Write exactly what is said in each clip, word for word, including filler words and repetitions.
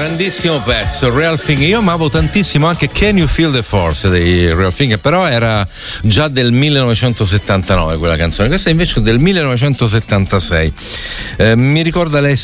grandissimo pezzo, Real Thing. Io amavo tantissimo anche Can You Feel the Force dei Real Thing, però era già del millenovecentosettantanove quella canzone, questa invece è del millenovecentosettantasei. Eh, mi ricorda le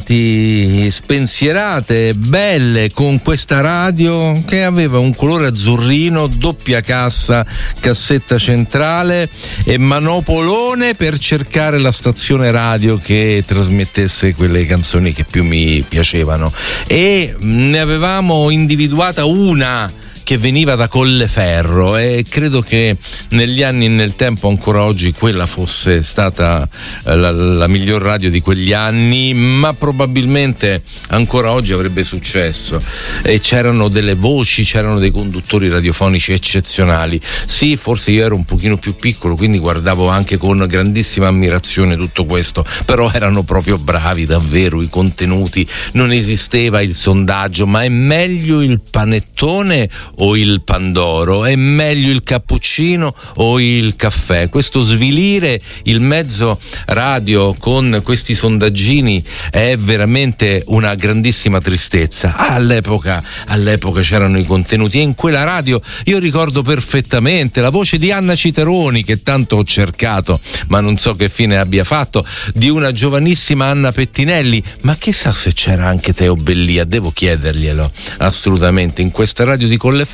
estati spensierate, belle, con questa radio che aveva un colore azzurrino, doppia cassa, cassetta centrale e manopolone per cercare la stazione radio che trasmettesse quelle canzoni che più mi piacevano, e ne avevamo individuata una che veniva da Colleferro, e credo che negli anni e nel tempo, ancora oggi, quella fosse stata la, la miglior radio di quegli anni, ma probabilmente ancora oggi avrebbe successo. E c'erano delle voci, c'erano dei conduttori radiofonici eccezionali. Sì, forse io ero un pochino più piccolo, quindi guardavo anche con grandissima ammirazione tutto questo, però erano proprio bravi, davvero, i contenuti. Non esisteva il sondaggio, ma è meglio il panettone o il pandoro, è meglio il cappuccino o il caffè? Questo svilire il mezzo radio con questi sondaggini è veramente una grandissima tristezza. All'epoca, all'epoca c'erano i contenuti, e in quella radio io ricordo perfettamente la voce di Anna Citeroni, che tanto ho cercato ma non so che fine abbia fatto, di una giovanissima Anna Pettinelli, ma chissà se c'era anche Teo Bellia, devo chiederglielo assolutamente, in questa radio di Colleferro,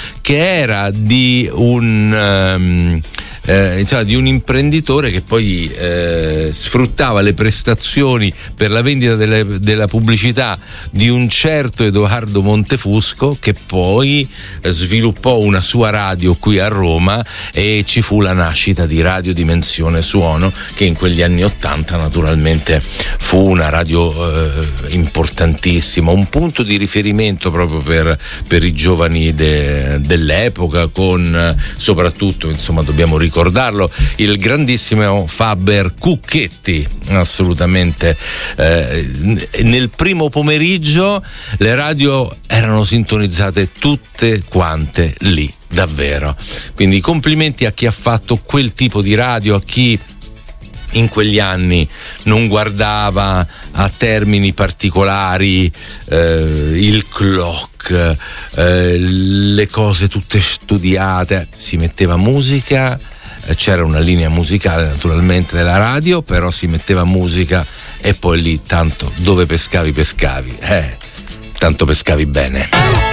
che era di un um, eh, insomma, di un imprenditore che poi eh, sfruttava le prestazioni per la vendita delle, della pubblicità di un certo Edoardo Montefusco, che poi eh, sviluppò una sua radio qui a Roma, e ci fu la nascita di Radio Dimensione Suono, che in quegli anni ottanta naturalmente fu una radio eh, importantissima, un punto di riferimento proprio per, per i giovani de, dell'epoca, con eh, soprattutto, insomma, dobbiamo ricordarlo, il grandissimo Faber Cucchetti. Assolutamente, eh, nel primo pomeriggio le radio erano sintonizzate tutte quante lì, davvero. Quindi complimenti a chi ha fatto quel tipo di radio, a chi in quegli anni non guardava a termini particolari, eh, il clock, eh, le cose tutte studiate, si metteva musica, eh, c'era una linea musicale naturalmente della radio, però si metteva musica, e poi lì tanto dove pescavi pescavi, eh, tanto pescavi bene.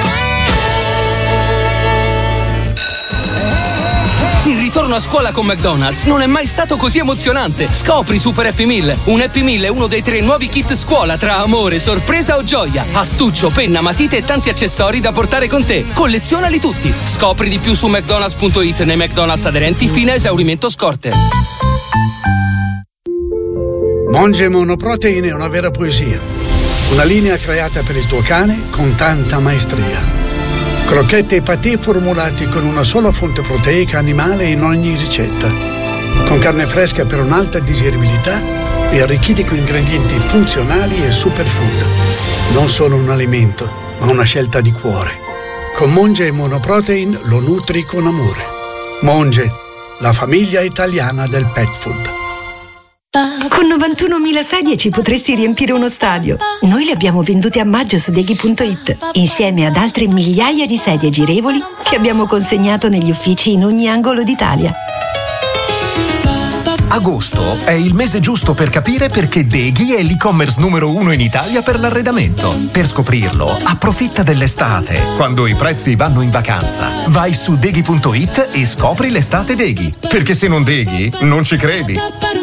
Il ritorno a scuola con McDonald's non è mai stato così emozionante. Scopri Super Happy Meal. Un Happy Meal è uno dei tre nuovi kit scuola tra amore, sorpresa o gioia. Astuccio, penna, matite e tanti accessori da portare con te. Collezionali tutti. Scopri di più su mcdonalds punto it nei McDonald's aderenti fino a esaurimento scorte. Monge Monoprotein è una vera poesia. Una linea creata per il tuo cane con tanta maestria. Crocchette e patè formulati con una sola fonte proteica animale in ogni ricetta. Con carne fresca per un'alta digeribilità e arricchiti con ingredienti funzionali e superfood. Non solo un alimento, ma una scelta di cuore. Con Monge Monoprotein lo nutri con amore. Monge, la famiglia italiana del pet food. Con novantunomila sedie ci potresti riempire uno stadio. Noi le abbiamo vendute a maggio su Deghi punto it, insieme ad altre migliaia di sedie girevoli che abbiamo consegnato negli uffici in ogni angolo d'Italia. Agosto è il mese giusto per capire perché Deghi è l'e-commerce numero uno in Italia per l'arredamento. Per scoprirlo, approfitta dell'estate, quando i prezzi vanno in vacanza. Vai su Deghi punto it e scopri l'estate Deghi. Perché se non Deghi, non ci credi.